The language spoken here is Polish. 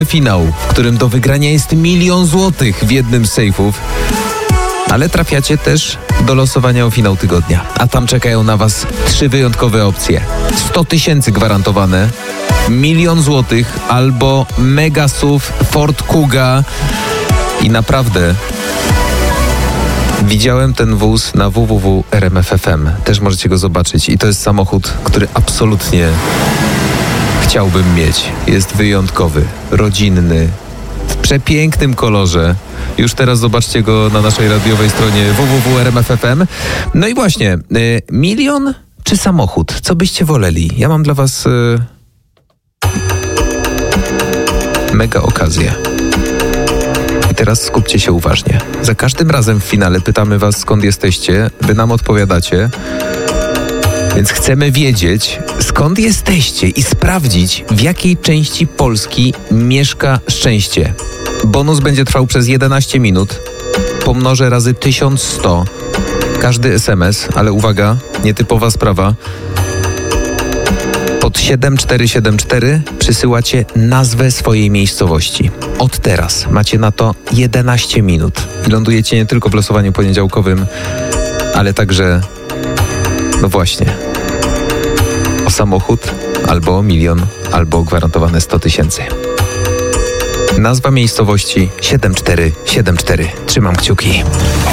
finał, w którym do wygrania jest 1 000 000 złotych w jednym z sejfów. Ale trafiacie też do losowania o finał tygodnia. A tam czekają na was 3 wyjątkowe opcje. 100 000 gwarantowane, 1 000 000 złotych albo mega SUV Ford Kuga. I naprawdę widziałem ten wóz na www.rmf.fm. Też możecie go zobaczyć. I to jest samochód, który absolutnie chciałbym mieć. Jest wyjątkowy, rodzinny, w przepięknym kolorze. Już teraz zobaczcie go na naszej radiowej stronie www.rmf.fm. No i właśnie, 1 000 000 czy samochód? Co byście woleli? Ja mam dla was mega okazję. I teraz skupcie się uważnie. Za każdym razem w finale pytamy was, skąd jesteście. Wy nam odpowiadacie. Więc chcemy wiedzieć, skąd jesteście i sprawdzić, w jakiej części Polski mieszka szczęście. Bonus będzie trwał przez 11 minut. Pomnożę razy 1100. Każdy SMS, ale uwaga, nietypowa sprawa. Pod 7474 przysyłacie nazwę swojej miejscowości. Od teraz macie na to 11 minut. I lądujecie nie tylko w losowaniu poniedziałkowym, ale także, no właśnie, o samochód, albo o 1 000 000, albo gwarantowane 100 000. Nazwa miejscowości 7474. Trzymam kciuki.